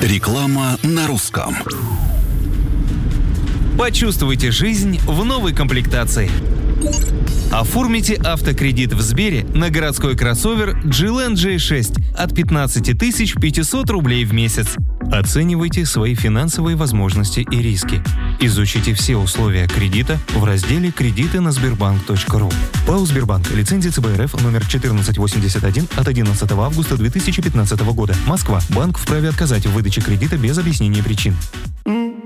Реклама на русском. Почувствуйте жизнь в новой комплектации. Оформите автокредит в Сбере на городской кроссовер GLN J6 от 15 500 рублей в месяц. Оценивайте свои финансовые возможности и риски. Изучите все условия кредита в разделе «Кредиты на Сбербанк.ру». ПАО «Сбербанк». Лицензия ЦБ РФ номер 1481 от 11 августа 2015 года. Москва. Банк вправе отказать в выдаче кредита без объяснения причин.